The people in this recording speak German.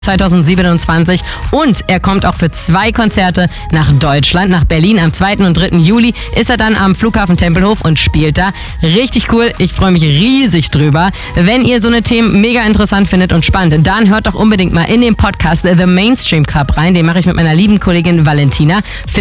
2027 und er kommt auch für 2 Konzerte nach Deutschland, nach Berlin. Am 2. und 3. Juli ist er dann am Flughafen Tempelhof und spielt da. Richtig cool, ich freue mich riesig drüber. Wenn ihr so eine Themen mega interessant findet und spannend, dann hört doch unbedingt mal in den Podcast The Mainstream Club rein. Den mache ich mit meiner lieben Kollegin Valentina.